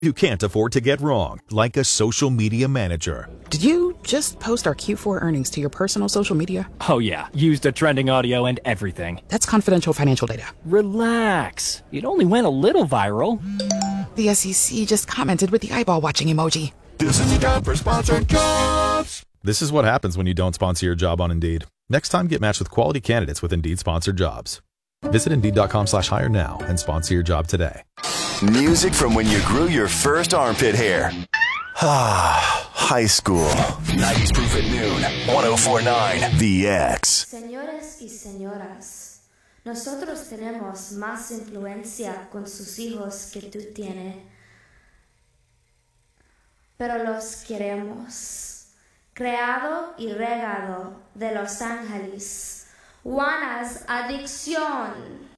you can't afford to get wrong, like a social media manager. Did you just post our Q4 earnings to your personal social media? Oh yeah, used a trending audio and everything. That's confidential financial data. Relax. It only went a little viral. The SEC just commented with the eyeball watching emoji. This is the time for sponsored jobs. This is what happens when you don't sponsor your job on Indeed. Next time, get matched with quality candidates with Indeed sponsored jobs. Visit Indeed.com/hire now and sponsor your job today. Music from when you grew your first armpit hair. High school. 90s Proof at noon. 104.9 The X. Señores y señoras, nosotros tenemos más influencia con sus hijos que tú tienes, pero los queremos. Creado y regado de Los Ángeles. Juana's Adicción.